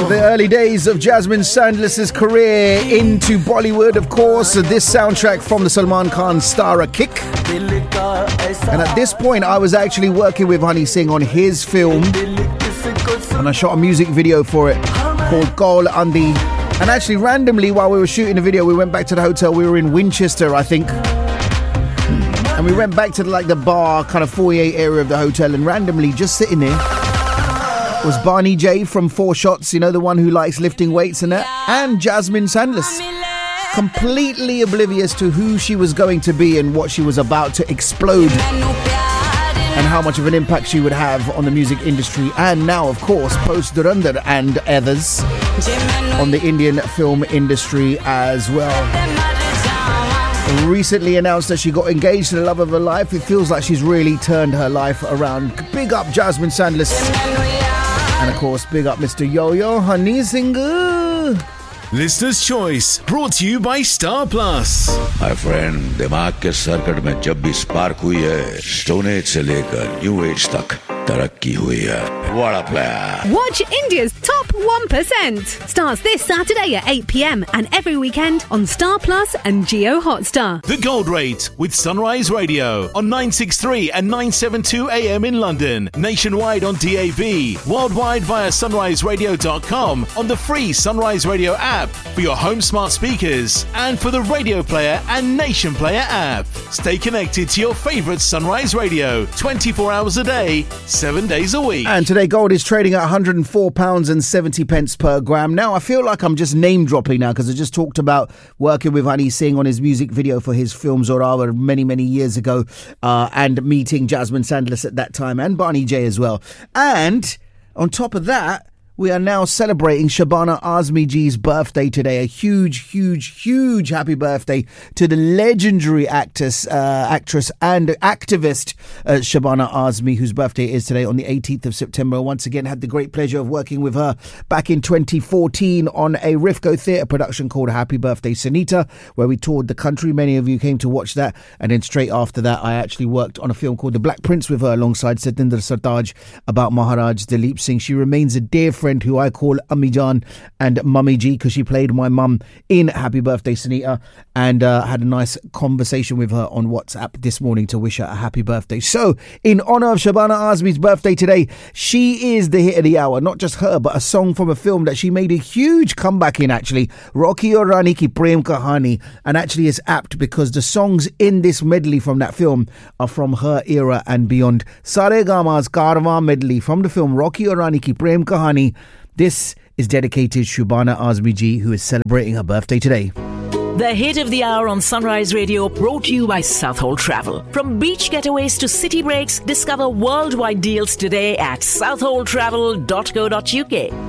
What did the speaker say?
The early days of Jasmine Sandler's career into Bollywood, of course. This soundtrack from the Salman Khan Stara Kick. And at this point, I was actually working with Honey Singh on his film. And I shot a music video for it called Gaul Andi. And actually, randomly, while we were shooting the video, we went back to the hotel. We were in Winchester, I think. And we went back to the bar, kind of foyer area of the hotel. And randomly, just sitting there, was Barney J from Four Shots, you know, the one who likes lifting weights and that, and Jasmine Sandler. Completely oblivious to who she was going to be and what she was about to explode and how much of an impact she would have on the music industry. And now, of course, post Dhurandhar and others on the Indian film industry as well. Recently announced that she got engaged to the love of her life. It feels like she's really turned her life around. Big up Jasmine Sandler. And of course, big up Mr. Yo-Yo Honey Singh. Listener's Choice, brought to you by Star Plus. My friend, दिमाग के circuit में जब भी spark हुई है, stone age से लेकर new age तक तरक्की हुई है. What a player. Watch India's Top 1%. Starts this Saturday at 8 p.m. and every weekend on Star Plus and Jio Hotstar. The Gold Rate with Sunrise Radio on 963 and 972 AM in London. Nationwide on DAB. Worldwide via sunriseradio.com on the free Sunrise Radio app for your home smart speakers and for the Radio Player and Nation Player app. Stay connected to your favourite Sunrise Radio 24 hours a day, 7 days a week. And today gold is trading at £104.70 per gram. Now, I feel like I'm just name dropping now because I just talked about working with Honey Singh on his music video for his film Zorawar many, many years ago and meeting Jasmine Sandler at that time and Barney J as well. And on top of that, we are now celebrating Shabana Azmi Ji's birthday today. A huge, huge, huge happy birthday to the legendary actress and activist Shabana Azmi, whose birthday is today on the 18th of September. Once again, had the great pleasure of working with her back in 2014 on a Rifco Theatre production called Happy Birthday Sunita, where we toured the country. Many of you came to watch that. And then straight after that, I actually worked on a film called The Black Prince with her alongside Satinder Sartaaj about Maharaj Dalip Singh. She remains a dear friend who I call Ammi Jaan and Mummy G because she played my mum in Happy Birthday Sunita, and had a nice conversation with her on WhatsApp this morning to wish her a happy birthday. So, in honour of Shabana Azmi's birthday today, she is the hit of the hour. Not just her, but a song from a film that she made a huge comeback in, actually. Rocky Aur Rani Ki Prem Kahani. And actually is apt because the songs in this medley from that film are from her era and beyond. Sare Gama's Karwan medley from the film Rocky Aur Rani Ki Prem Kahani. This is dedicated to Shabana Azmi Ji, who is celebrating her birthday today. The hit of the hour on Sunrise Radio, brought to you by Southhold Travel. From beach getaways to city breaks, discover worldwide deals today at southholdtravel.co.uk.